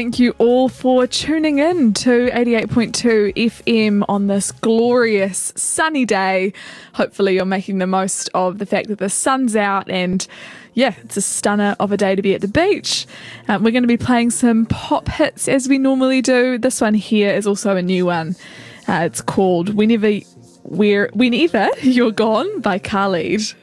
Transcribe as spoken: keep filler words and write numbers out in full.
thank you all for tuning in to eighty-eight point two F M on this glorious sunny day. Hopefully you're making the most of the fact that the sun's out and yeah, it's a stunner of a day to be at the beach. Um, we're going to be playing some pop hits as we normally do. This one here is also a new one. Uh, it's called Whenever, Where, Whenever You're Gone by Khalid.